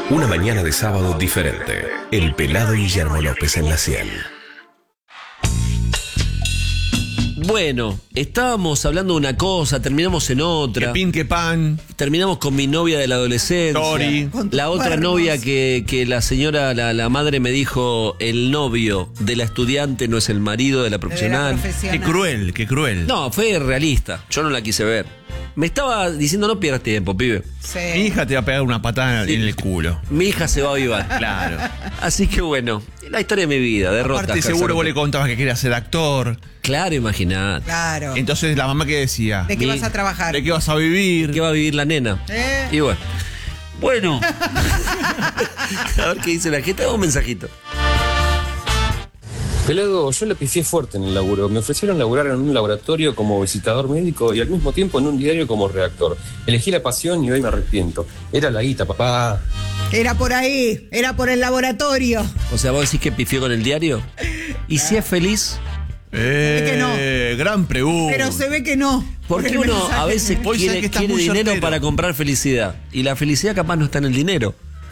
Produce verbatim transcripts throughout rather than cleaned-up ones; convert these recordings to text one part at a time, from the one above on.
Una mañana de sábado diferente. El pelado Guillermo López en la cien. Bueno, estábamos hablando de una cosa, terminamos en otra. Que pin, que pan. Terminamos con mi novia de la adolescencia. Tori. La otra cuernos. novia que, que la señora, la, la madre me dijo, el novio de la estudiante no es el marido de la profesional. Qué cruel, qué cruel. No, fue realista. Yo no la quise ver. Me estaba diciendo, no pierdas tiempo, pibe. Sí. Mi hija te va a pegar una patada Sí. en el culo. Mi hija se va a avivar. Claro. Así que bueno, la historia de mi vida, derrota. Aparte, seguro vos le contabas que quería ser actor. Claro, imaginate. Claro. Entonces la mamá que decía, ¿De qué Mi- vas a trabajar? ¿de qué vas a vivir? ¿Qué va a vivir la nena? ¿Eh? Y bueno. Bueno. A ver qué dice la gente. Un mensajito. Pelado, yo le pifié fuerte en el laburo. Me ofrecieron laburar en un laboratorio como visitador médico y al mismo tiempo en un diario como redactor. Elegí la pasión y hoy me arrepiento. Era la guita, papá. Era por ahí, era por el laboratorio. O sea, vos decís que pifió con el diario. ¿Y si es feliz? Eh, que no. Gran pregunta. Pero se ve que no. Porque el uno mensaje- a veces Vos sabés quiere, que estás quiere muy dinero certero. para comprar felicidad. Y la felicidad capaz no está en el dinero.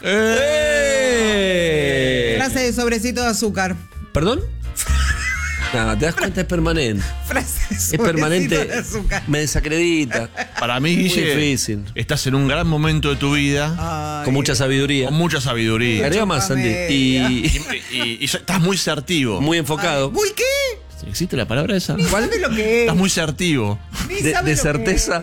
¡Eh! Frase de sobrecito de azúcar. ¿Perdón? Nada, te das cuenta, es permanente. Frase de Es sobrecito permanente. de azúcar. Me desacredita. Para mí, Muy Guille, difícil. estás en un gran momento de tu vida, Ay, Con mucha sabiduría. con mucha sabiduría. Agrega más, Sandy. media. Y Y, y- y estás muy certivo. muy enfocado. Uy, ¿qué? ¿Existe la palabra esa? Ni sabe lo que es. Estás muy certivo. Ni De, sabe de lo que certeza.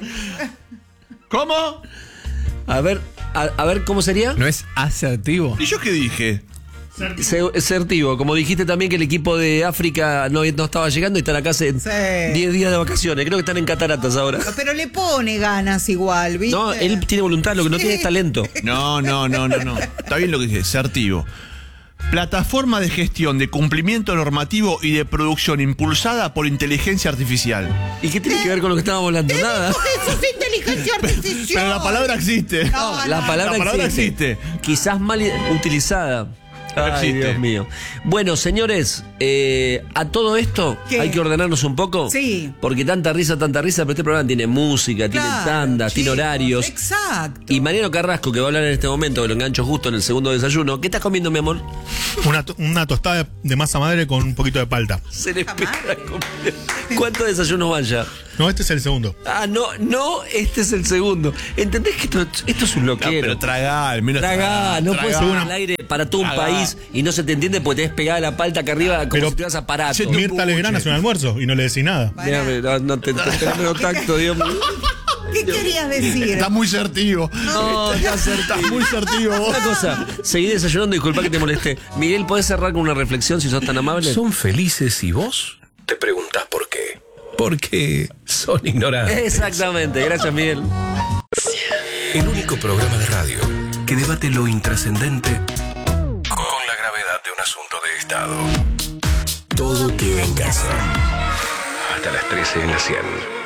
¿Cómo? A ver, a, a ver, ¿cómo sería? ¿No es asertivo? ¿Y yo qué dije? Se- Certivo, como dijiste también que el equipo de África no, no estaba llegando y están acá hace Sí. diez días de vacaciones. Creo que están en cataratas ahora. es. Pero le pone ganas igual, ¿viste? No, él tiene voluntad, lo que no Sí. tiene es talento. No, no, no, no, no. Está bien lo que dije, certivo. Plataforma de gestión de cumplimiento normativo y de producción impulsada por inteligencia artificial. ¿Y qué tiene que ver con lo que estábamos hablando? Nada. Porque eso es inteligencia artificial. Pero la palabra existe. No, La no, palabra, la palabra existe. existe. Quizás mal utilizada. Pero Ay, existe. Dios mío. Bueno, señores, eh, a todo esto ¿Qué? hay que ordenarnos un poco. Sí. Porque tanta risa, tanta risa, pero este programa tiene música, tiene Claro, tandas, tiene chicos, horarios. Exacto. Y Mariano Carrasco, que va a hablar en este momento, que lo engancho justo en el segundo desayuno. ¿Qué estás comiendo, mi amor? Una, to- una tostada de masa madre con un poquito de palta. Se le Puta espera madre. comer. ¿Cuántos desayunos van ya? No, este es el segundo. Ah, no, no, este es el segundo. ¿Entendés que esto, esto es un No, loquero? pero tragá, al menos Tragá, no puedes tragá. ir al aire para todo un Tragá. país y no se te entiende porque te ves pegada la palta acá arriba como Pero- si tuvieras aparato. Che, Mirta Legrand hace un almuerzo y no le decís nada. Mírame, no, no te, te, te- no tacto, Dios mío. ¿Qué querías decir? Está muy certivo. No, está Estás muy certivo vos. Una cosa, seguí desayunando, disculpa que te molesté. Miguel, ¿podés cerrar con una reflexión si sos tan amable? ¿Son felices y vos? Te preguntás por qué. Porque son ignorantes. Exactamente, gracias, Miguel. El único programa de radio que debate lo intrascendente con la gravedad de un asunto de Estado. Todo queda en casa. Hasta las trece en la cien.